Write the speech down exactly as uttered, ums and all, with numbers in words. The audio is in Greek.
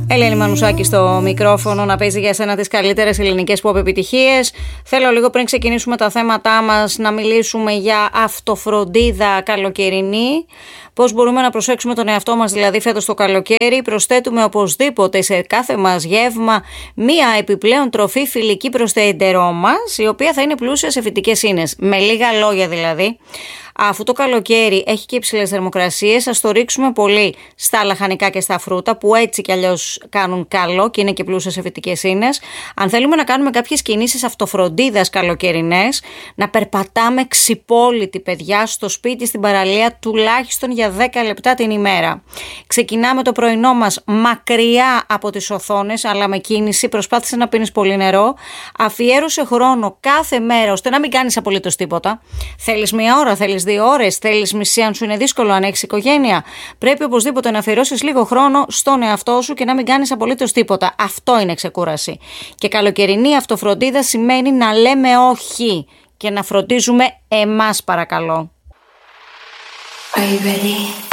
Ελένη Μανουσάκη στο μικρόφωνο, να παίζει για σένα τις καλύτερες ελληνικές pop επιτυχίες. Θέλω λίγο πριν ξεκινήσουμε τα θέματά μας να μιλήσουμε για αυτοφροντίδα καλοκαιρινή. Πώς μπορούμε να προσέξουμε τον εαυτό μας δηλαδή φέτος το καλοκαίρι. Προσθέτουμε οπωσδήποτε σε κάθε μας γεύμα μία επιπλέον τροφή φιλική προς το εντερό μας, η οποία θα είναι πλούσια σε φυτικές ίνες. Με λίγα λόγια δηλαδή, αφού το καλοκαίρι έχει και υψηλές θερμοκρασίες, ας το ρίξουμε πολύ στα λαχανικά και στα φρούτα, που έτσι κι αλλιώς κάνουν καλό και είναι και πλούσια σε φυτικές ίνες. Αν θέλουμε να κάνουμε κάποιες κινήσεις αυτοφροντίδας καλοκαιρινές, να περπατάμε ξυπόλυτοι, παιδιά, στο σπίτι, στην παραλία, τουλάχιστον για δέκα λεπτά την ημέρα. Ξεκινάμε το πρωινό μας μακριά από τις οθόνες, αλλά με κίνηση. Προσπάθησε να πίνεις πολύ νερό. Αφιέρωσε χρόνο κάθε μέρα ώστε να μην κάνεις απολύτως τίποτα. Θέλεις μία ώρα, θέλεις δύο ώρες, θέλεις μισή αν σου είναι δύσκολο, αν έχεις οικογένεια. Πρέπει οπωσδήποτε να αφιερώσεις λίγο χρόνο στον εαυτό σου και να μην κάνεις απολύτως τίποτα. Αυτό είναι ξεκούραση. Και καλοκαιρινή αυτοφροντίδα σημαίνει να λέμε όχι και να φροντίζουμε εμάς, παρακαλώ. Are you ready?